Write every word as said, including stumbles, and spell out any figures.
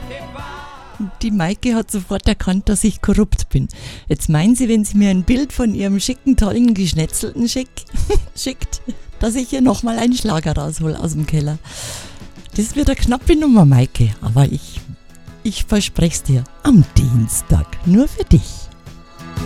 Die Maike hat sofort erkannt, dass ich korrupt bin. Jetzt meinen Sie, wenn sie mir ein Bild von ihrem schicken, tollen Geschnetzelten schick, schickt, dass ich ihr nochmal einen Schlager raushol aus dem Keller. Das wird eine knappe Nummer, Maike, aber ich, ich verspreche es dir, am Dienstag, nur für dich.